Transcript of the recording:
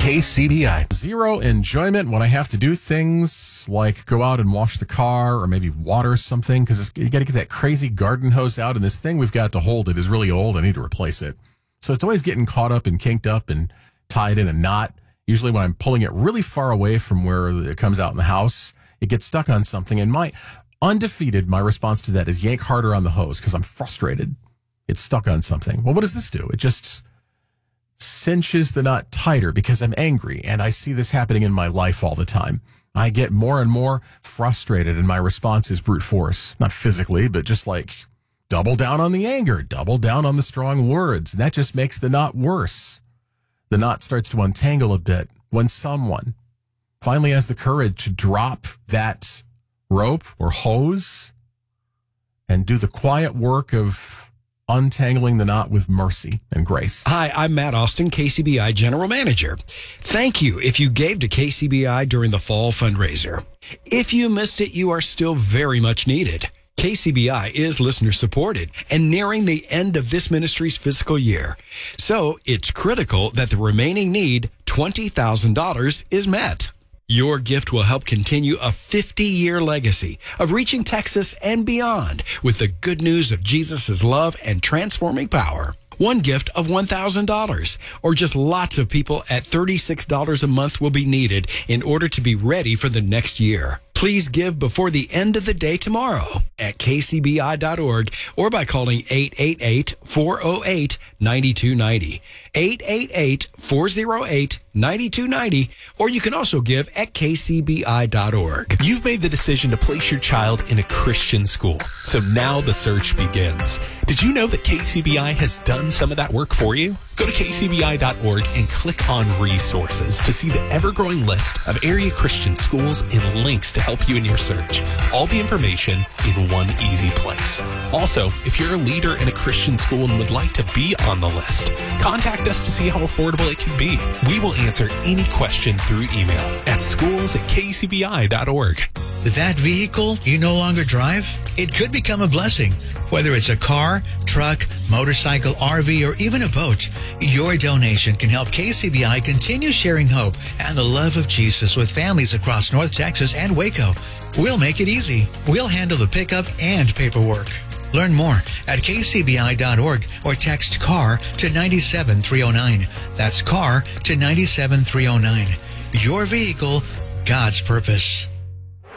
KCBI. Zero enjoyment when I have to do things like go out and wash the car or maybe water something because you got to get that crazy garden hose out, and this thing we've got to hold it is really old. I need to replace it. So it's always getting caught up and kinked up and tied in a knot. Usually when I'm pulling it really far away from where it comes out in the house, it gets stuck on something. And my response to that is yank harder on the hose because I'm frustrated. It's stuck on something. Well, what does this do? It just cinches the knot tighter because I'm angry, and I see this happening in my life all the time. I get more and more frustrated, and my response is brute force. Not physically, but just like double down on the anger, double down on the strong words, and that just makes the knot worse. The knot starts to untangle a bit when someone finally has the courage to drop that rope or hose and do the quiet work of untangling the knot with mercy and grace. Hi, I'm Matt Austin, KCBI General Manager. Thank you if you gave to KCBI during the fall fundraiser. If you missed it, you are still very much needed. KCBI is listener supported and nearing the end of this ministry's fiscal year. So it's critical that the remaining need, $20,000, is met. Your gift will help continue a 50-year legacy of reaching Texas and beyond with the good news of Jesus' love and transforming power. One gift of $1,000 or just lots of people at $36 a month will be needed in order to be ready for the next year. Please give before the end of the day tomorrow at kcbi.org or by calling 888-408-9290. 888-408-9290, or you can also give at kcbi.org. You've made the decision to place your child in a Christian school, so now the search begins. Did you know that KCBI has done some of that work for you? Go to kcbi.org and click on resources to see the ever-growing list of area Christian schools and links to help you in your search. All the information in one easy place. Also, if you're a leader in a Christian school and would like to be on the list, contact us to see how affordable it can be. We will answer any question through email at schools@kcbi.org. That vehicle you no longer drive? It could become a blessing. Whether it's a car, truck, motorcycle, RV, or even a boat, your donation can help KCBI continue sharing hope and the love of Jesus with families across North Texas and Waco. We'll make it easy. We'll handle the pickup and paperwork. Learn more at kcbi.org or text CAR to 97309. That's CAR to 97309. Your vehicle, God's purpose.